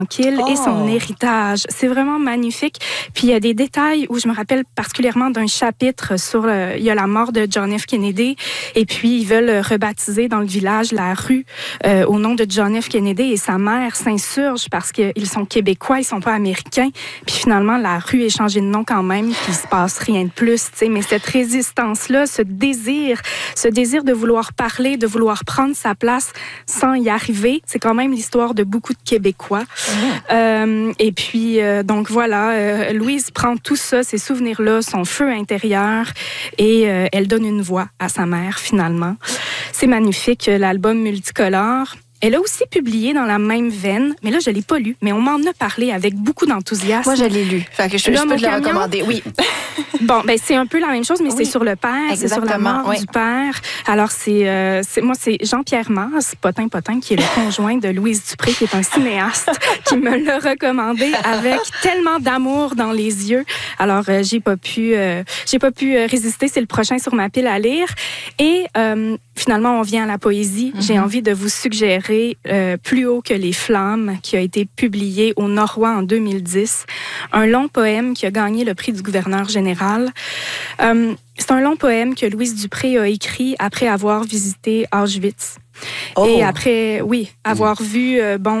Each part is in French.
tranquille et son héritage. C'est vraiment magnifique. Puis il y a des détails où je me rappelle particulièrement d'un chapitre sur il y a la mort de John F. Kennedy et puis ils veulent rebaptiser dans le village la rue au nom de John F. Kennedy et sa mère s'insurge parce qu'ils sont québécois, ils sont pas américains. Puis finalement la rue est changée de nom quand même, puis il se passe rien de plus, tu sais, mais cette résistance-là, ce désir de vouloir parler, de vouloir prendre sa place sans y arriver, c'est quand même l'histoire de beaucoup de Québécois. Et puis, donc voilà, Louise prend tout ça, ces souvenirs-là, son feu intérieur, et elle donne une voix à sa mère, finalement. C'est magnifique, l'album multicolore. Elle a aussi publié dans la même veine, mais là, je ne l'ai pas lu, mais on m'en a parlé avec beaucoup d'enthousiasme. Moi, je l'ai lu. Fait que je peux te le recommander, oui. Bon, ben c'est un peu la même chose, mais c'est sur le père, c'est sur la mort du père. Alors, c'est Jean-Pierre Masse, Potin, qui est le conjoint de Louise Dupré, qui est un cinéaste, qui me l'a recommandé avec tellement d'amour dans les yeux. Alors, j'ai pas pu résister. C'est le prochain sur ma pile à lire. Et finalement, on vient à la poésie. J'ai envie de vous suggérer Plus haut que les flammes, qui a été publié au Norrois en 2010. Un long poème qui a gagné le prix du gouverneur général. C'est un long poème que Louise Dupré a écrit après avoir visité Auschwitz. Et après, avoir vu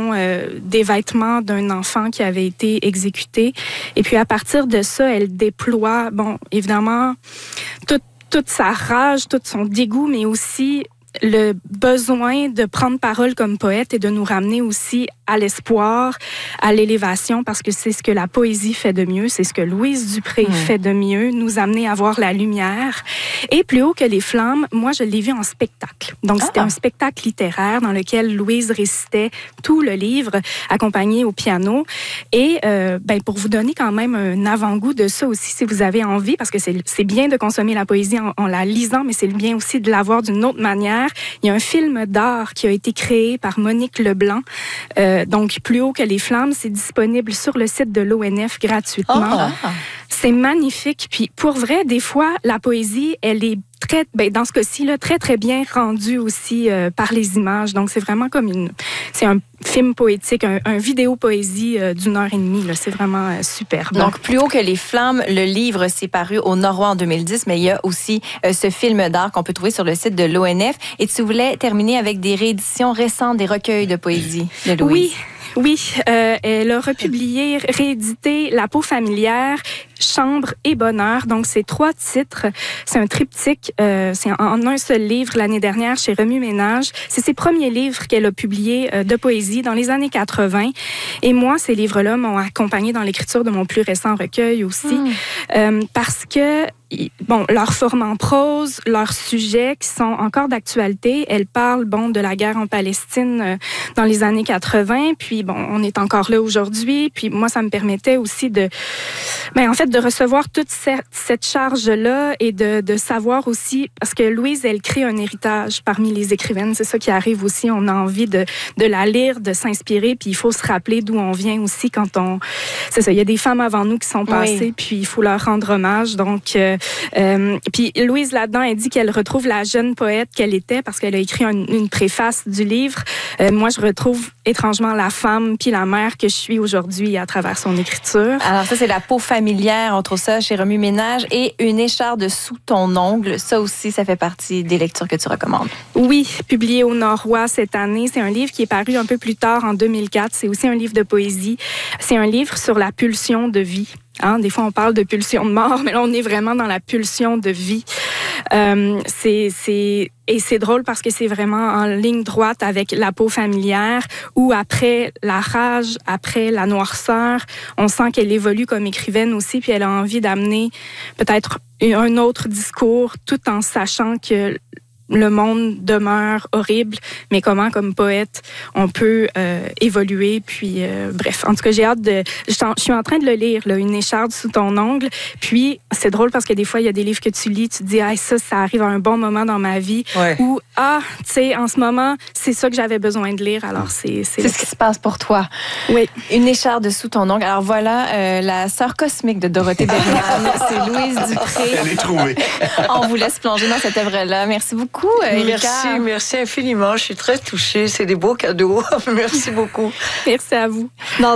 des vêtements d'un enfant qui avait été exécuté. Et puis à partir de ça, elle déploie, évidemment, toute sa rage, tout son dégoût, mais aussi le besoin de prendre parole comme poète et de nous ramener aussi à l'espoir, à l'élévation, parce que c'est ce que la poésie fait de mieux, c'est ce que Louise Dupré fait de mieux, nous amener à voir la lumière. Et Plus haut que les flammes, moi, je l'ai vu en spectacle. Donc, c'était un spectacle littéraire dans lequel Louise récitait tout le livre, accompagné au piano. Et pour vous donner quand même un avant-goût de ça aussi, si vous avez envie, parce que c'est bien de consommer la poésie en la lisant, mais c'est bien aussi de la voir d'une autre manière. Il y a un film d'art qui a été créé par Monique Leblanc. Donc, Plus haut que les flammes, c'est disponible sur le site de l'ONF gratuitement. C'est magnifique. Puis, pour vrai, des fois, la poésie, elle est dans ce cas-ci, là, très, très bien rendue aussi par les images. Donc, c'est vraiment comme c'est un film poétique, un vidéo poésie d'1h30. Là. C'est vraiment superbe. Donc, Plus haut que les flammes, le livre s'est paru au Norrois en 2010, mais il y a aussi ce film d'art qu'on peut trouver sur le site de l'ONF. Et tu voulais terminer avec des rééditions récentes des recueils de poésie de Louise. Oui, elle a republié, réédité La peau familière, Chambre et bonheur. Donc, c'est 3 titres. C'est un triptyque. C'est en un seul livre l'année dernière chez Remue-Ménage. C'est ses premiers livres qu'elle a publiés de poésie dans les années 80. Et moi, ces livres-là m'ont accompagnée dans l'écriture de mon plus récent recueil aussi. Parce que leur forme en prose, leurs sujets qui sont encore d'actualité. Elle parle, de la guerre en Palestine dans les années 80. Puis, on est encore là aujourd'hui. Puis, moi, ça me permettait aussi de recevoir toute cette charge-là et de savoir aussi, parce que Louise, elle crée un héritage parmi les écrivaines. C'est ça qui arrive aussi. On a envie de la lire, de s'inspirer. Puis, il faut se rappeler d'où on vient aussi quand c'est ça, il y a des femmes avant nous qui sont passées, puis il faut leur rendre hommage. Donc, puis Louise, là-dedans, elle dit qu'elle retrouve la jeune poète qu'elle était parce qu'elle a écrit une préface du livre. Moi, je retrouve étrangement la femme puis la mère que je suis aujourd'hui à travers son écriture. Alors ça, c'est La peau familière, on trouve ça chez Remue-Ménage, et Une écharde sous ton ongle. Ça aussi, ça fait partie des lectures que tu recommandes. Oui, publié au Norrois cette année. C'est un livre qui est paru un peu plus tard, en 2004. C'est aussi un livre de poésie. C'est un livre sur la pulsion de vie. Des fois, on parle de pulsion de mort, mais là, on est vraiment dans la pulsion de vie. Et c'est drôle parce que c'est vraiment en ligne droite avec La peau familière, où après la rage, après la noirceur, on sent qu'elle évolue comme écrivaine aussi, puis elle a envie d'amener peut-être un autre discours, tout en sachant que le monde demeure horrible, mais comment, comme poète, on peut évoluer. Puis, bref, en tout cas, j'ai hâte de... Je suis en train de le lire, là, Une écharde sous ton ongle. Puis, c'est drôle parce que des fois, il y a des livres que tu lis, tu te dis, ça arrive à un bon moment dans ma vie. Ou, tu sais, en ce moment, c'est ça que j'avais besoin de lire. Alors, c'est ce qui se passe pour toi. Oui. Une écharde sous ton ongle. Alors, voilà, la sœur cosmique de Dorothée Bergman, c'est Louise Dupré. Elle est trouvée. On vous laisse plonger dans cette œuvre-là. Merci beaucoup. Merci infiniment. Je suis très touchée. C'est des beaux cadeaux. Merci beaucoup. Merci à vous.